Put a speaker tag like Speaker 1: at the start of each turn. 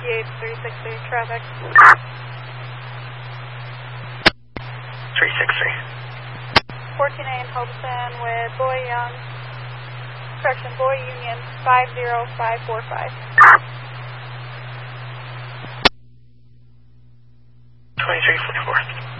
Speaker 1: 363 traffic.
Speaker 2: 363.
Speaker 1: 14A in Hopeton with Boy Young, correction, Boy Union 50545.
Speaker 2: 2344.